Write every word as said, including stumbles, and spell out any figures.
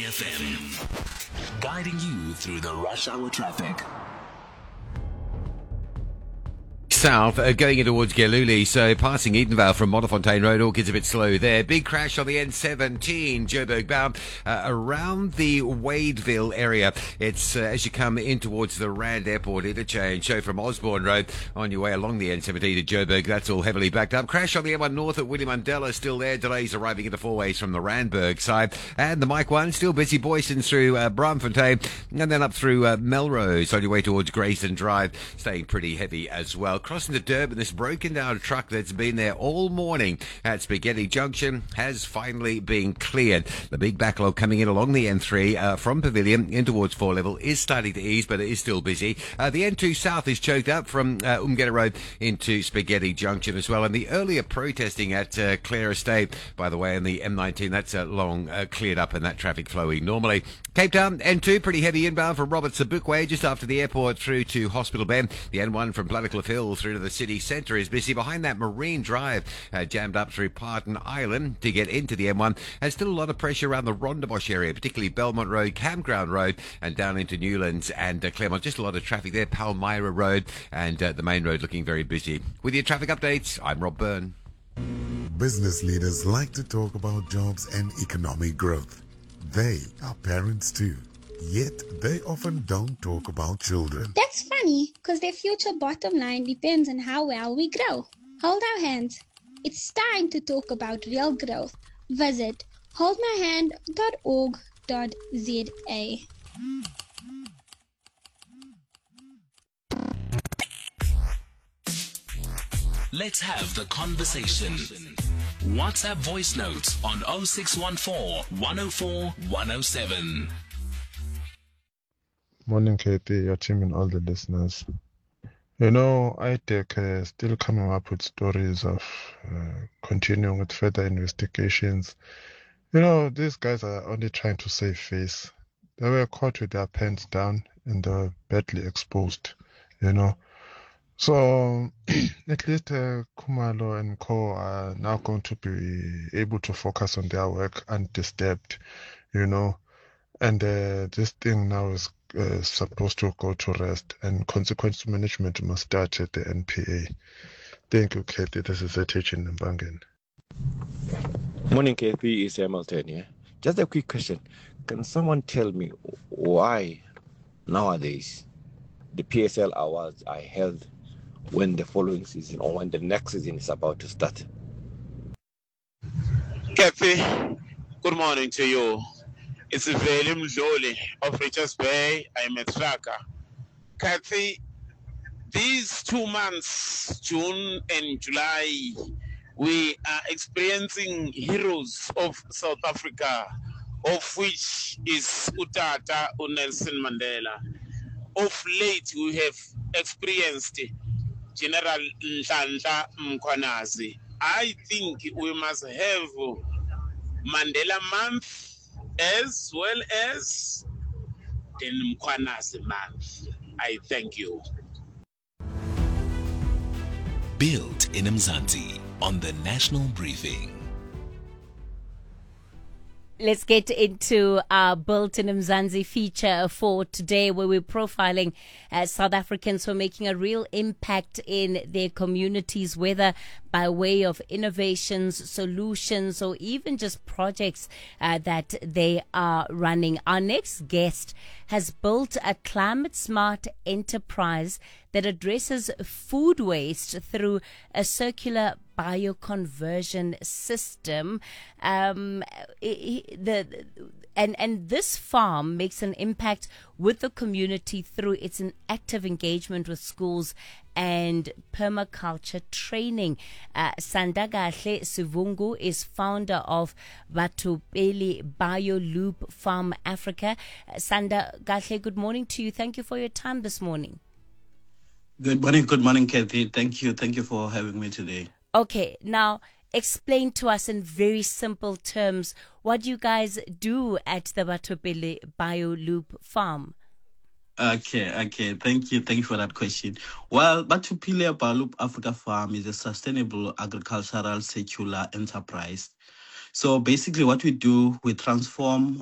F M, guiding you through the rush hour traffic. South, uh, going in towards Geluli, so passing Edenvale from Montefontaine Road, all gets a bit slow there. Big crash on the N seventeen, Joburg bound, uh, around the Wadeville area. It's uh, as you come in towards the Rand Airport interchange, so from Osborne Road on your way along the N seventeen to Joburg, that's all heavily backed up. Crash on the M one North at William Mandela, still there. Delays arriving at the four ways from the Randburg side. And the Mike one, still busy. Boyston through uh, Braamfontein, and then up through uh, Melrose on your way towards Grayson Drive, staying pretty heavy as well. Crossing to Durban, this broken down truck that's been there all morning at Spaghetti Junction has finally been cleared. The big backlog coming in along the N three uh, from Pavilion in towards four level is starting to ease, but it is still busy. Uh, the N two South is choked up from uh, Umgeta Road into Spaghetti Junction as well. And the earlier protesting at uh, Clare Estate, by the way, in the M nineteen, that's uh, long uh, cleared up and that traffic flowing normally. Cape Town, N two, pretty heavy inbound from Robert Sobukwe just after the airport through to Hospital Bend. The N one from Bladdercliff Hill through to the city centre is busy. Behind that, Marine Drive uh, jammed up through Parton Island to get into the M one. There's still a lot of pressure around the Rondebosch area, particularly Belmont Road, Campground Road, and down into Newlands and uh, Claremont. Just a lot of traffic there. Palmyra Road and uh, the main road looking very busy. With your traffic updates, I'm Rob Byrne. Business leaders like to talk about jobs and economic growth. They are parents too. Yet, they often don't talk about children. That's funny, because their future bottom line depends on how well we grow. Hold our hands. It's time to talk about real growth. Visit hold my hand dot org dot za. Let's have the conversation. WhatsApp voice notes on oh six one four, one oh four, one oh seven. Morning, Katie, your team, and all the listeners. You know, I take uh, still coming up with stories of uh, continuing with further investigations. You know, these guys are only trying to save face. They were caught with their pants down and they were badly exposed, you know. So, at least uh, Kumalo and Co are now going to be able to focus on their work undisturbed, you know. And uh, this thing now is uh, supposed to go to rest, and consequence management must start at the N P A. Thank you, Katie. This is a teaching in Bangan. Morning, K P. Is Hamilton here. Just a quick question. Can someone tell me why nowadays the P S L awards are held when the following season or when the next season is about to start? Kathy, good morning to you. It's William Mdluli of Richards Bay. I'm a tracker. Kathy, these two months, June and July, we are experiencing heroes of South Africa, of which is Utata Nelson Mandela. Of late, we have experienced General Nhlanhla Mkhwanazi. I think we must have Mandela Month as well as the Mkhwanazi Month. I thank you. Built in Mzansi on the National Briefing. Let's get into our Built in Mzansi feature for today, where we're profiling uh, South Africans who are making a real impact in their communities, whether by way of innovations, solutions, or even just projects uh, that they are running. Our next guest has built a climate-smart enterprise that addresses food waste through a circular bioconversion system. Um, the and and this farm makes an impact with the community through its an active engagement with schools and permaculture training. Uh, Sandagahle Sivungu is founder of Batupeli BioLoop Farm Africa. Uh, Sandagahle, good morning to you. Thank you for your time this morning. Good morning, good morning, Kathy. Thank you. Thank you for having me today. Okay, now explain to us in very simple terms what you guys do at the Batupele BioLoop Farm. Okay, okay. Thank you. Thank you for that question. Well, Batupele BioLoop Africa Farm is a sustainable agricultural circular enterprise. So basically what we do, we transform